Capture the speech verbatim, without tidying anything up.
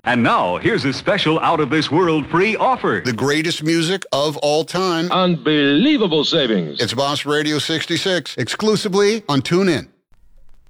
And now, here's a special out-of-this-world free offer. The greatest music of all time. Unbelievable savings. It's Boss Radio sixty-six, exclusively on TuneIn.